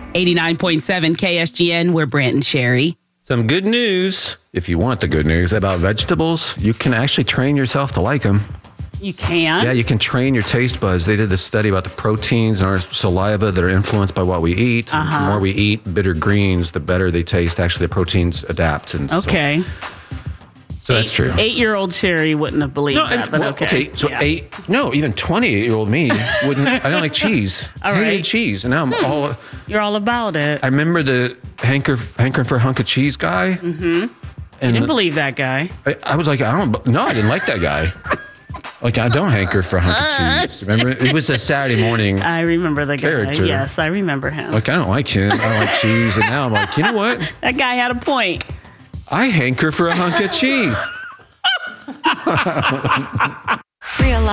89.7 KSGN, we're Brent and Sherry. Some good news, if you want the good news, about vegetables. You can actually train yourself to like them. You can? Yeah, you can train your taste buds. They did this study about the proteins in our saliva that are influenced by what we eat. The more we eat bitter greens, the better they taste. Actually, the proteins adapt. And okay. So that's true. 8-year-old Sherry wouldn't have believed that, but okay. So even 28-year-old me wouldn't. I don't like cheese. All I hated right. cheese, and now I'm You're all about it. I remember the hankering for a hunk of cheese guy. Mm-hmm. And didn't believe that guy. I was like, I didn't like that guy. Like, I don't hanker for a hunk of cheese. Remember, it was a Saturday morning. I remember the character. guy. Yes, I remember him. Like, I don't like him. I don't like cheese. And now I'm like, you know what? That guy had a point. I hanker for a hunk of cheese.